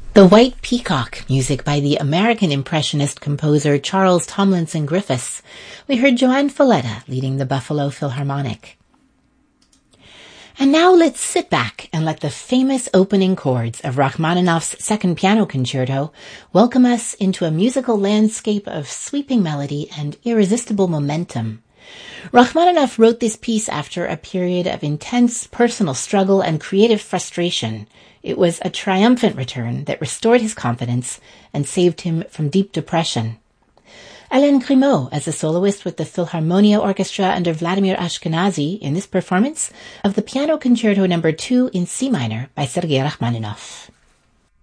The White Peacock, music by the American Impressionist composer Charles Tomlinson Griffiths. We heard Joan Falletta leading the Buffalo Philharmonic. And now let's sit back and let the famous opening chords of Rachmaninoff's Second Piano Concerto welcome us into a musical landscape of sweeping melody and irresistible momentum. Rachmaninoff wrote this piece after a period of intense personal struggle and creative frustration. It was a triumphant return that restored his confidence and saved him from deep depression. Alain Grimaud as a soloist with the Philharmonia Orchestra under Vladimir Ashkenazy in this performance of the Piano Concerto No. 2 in C minor by Sergei Rachmaninoff.